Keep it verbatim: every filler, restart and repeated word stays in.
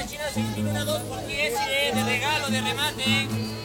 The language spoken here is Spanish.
China, China, se tiene una dos por diez, eh, de regalo, de remate.